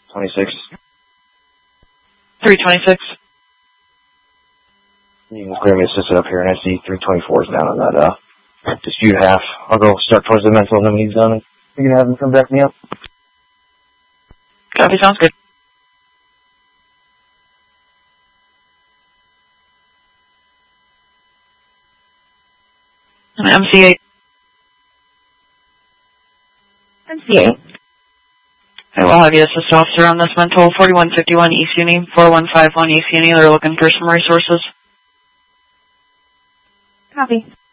26. 326. You can clear me assisted up here, and I see 324 is down on that dispute half. I'll go start towards the mental, and then when he's done, you can have him come back me up. Copy, sounds good. MC8. MC8. I will have you assist officer on this mental. 4151 East Uni, 4151 East Uni. They're looking for some resources. Copy.